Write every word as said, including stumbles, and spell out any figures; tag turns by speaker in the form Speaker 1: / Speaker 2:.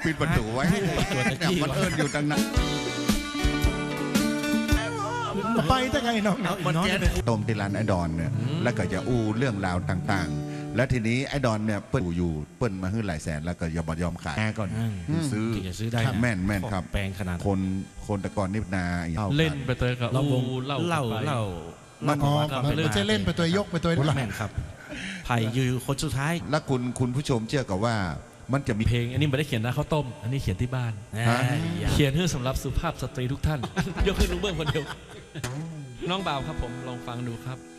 Speaker 1: ปิดประตูไว้กับมันเอิญอยู่ตั้งนั้น
Speaker 2: ไปได้ไงน้อง
Speaker 1: มันแก๊สต้มที่ร้านไอ้ดอนเนี่ยแล้วก็จะอู้เรื่องราวต่างๆแล้วทีนี้ไอ้ดอนเนี่ยเปิ้ลอยู่เปิ้ลมาขึ้นหลายแสนแล้วก็ยอมยอมขายก่อนซื้อ
Speaker 3: ซื้อได้
Speaker 1: แม่นแม่นครับ
Speaker 3: แปลงขนาด
Speaker 1: คนคนแต่ก่อนนิบนา
Speaker 4: เล่นไปเตยกับอู้เล่า
Speaker 3: เล่าเล่า
Speaker 2: มันอ๋อไม่ใช่เล่นไปตัวยกไปตัว
Speaker 3: แม่นครับไผ่อยู่คนสุดท้าย
Speaker 1: แล้วคุณคุณผู้ชมเชื่อกับว่ามันจะมี
Speaker 4: เพลงอันนี้ไม่ได้เขียนนะข้าวต้มอันนี้เขียนที่บ้านเขียนเพื่อสำหรับสุภาพสตรีทุกท่านยกให้ลุงเบิ้มคนเดียวน้องบ่าวครับผมลองฟังดูครับ